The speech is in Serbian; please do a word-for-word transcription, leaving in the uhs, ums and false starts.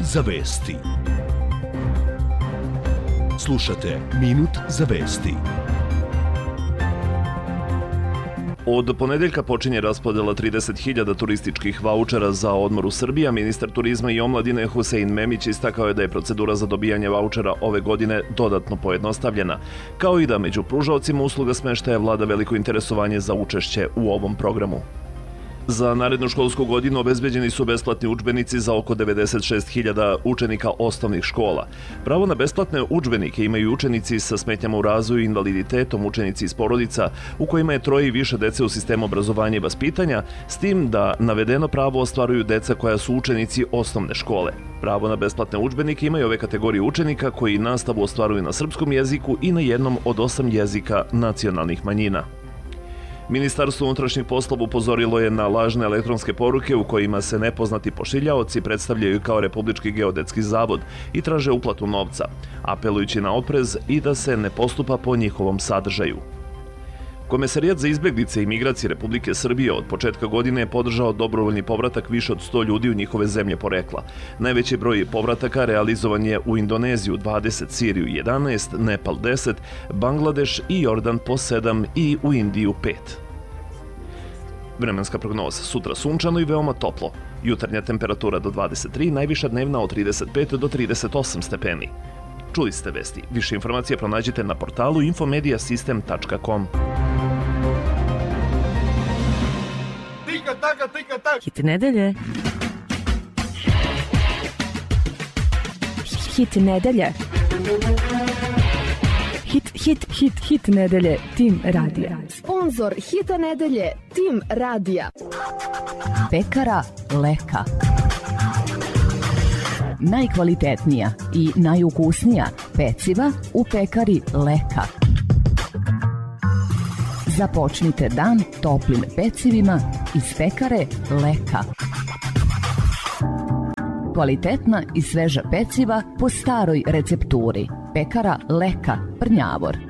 za vesti. Slušate Minut za vesti. Od ponedeljka počinje raspodela trideset hiljada turističkih vaučera za odmor u Srbiji, a ministar turizma i omladine Husein Memić istakao je da je procedura za dobijanje vaučera ove godine dodatno pojednostavljena, kao i da među pružaocima usluga smeštaja vlada veliko interesovanje za učešće u ovom programu. Za narednu školsku godinu obezbeđeni su besplatni udžbenici za oko devedeset šest hiljada učenika osnovnih škola. Pravo na besplatne udžbenike imaju učenici sa smetnjama u razvoju i invaliditetom, učenici iz porodica u kojima je troje i više dece u sistemu obrazovanja i vaspitanja, s tim da navedeno pravo ostvaruju deca koja su učenici osnovne škole. Pravo na besplatne udžbenike imaju ove kategorije učenika koji nastavu ostvaruju na srpskom jeziku i na jednom od osam jezika nacionalnih manjina. Ministarstvo unutrašnjih poslova upozorilo je na lažne elektronske poruke u kojima se nepoznati pošiljaoci predstavljaju kao Republički geodetski zavod i traže uplatu novca, apelujući na oprez i da se ne postupa po njihovom sadržaju. Komesarijat za izbeglice i migracije Republike Srbije od početka godine je podržao dobrovoljni povratak više od sto ljudi u njihove zemlje porekla. Najveći broj povrataka realizovan je u Indoneziju dvadeset, Siriju jedanaest, Nepal deset, Bangladeš i Jordan po sedam i u Indiju pet. Vremenska prognoza: sutra sunčano i veoma toplo. Jutarnja temperatura do dvadeset tri, najviša dnevna od trideset pet do trideset osam stepeni. Čuli ste vesti. Više informacije pronađite na portalu infomediasistem tačka com. Hit nedelje. Hit nedelje. Hit, hit, hit, hit nedelje. Tim radija. Sponzor hita nedelje. Tim radija. Pekara Leka. Najkvalitetnija i najukusnija peciva u pekari Leka. Započnite dan toplim pecivima iz pekare Leka. Kvalitetna i sveža peciva po staroj recepturi. Pekara Leka, Prnjavor.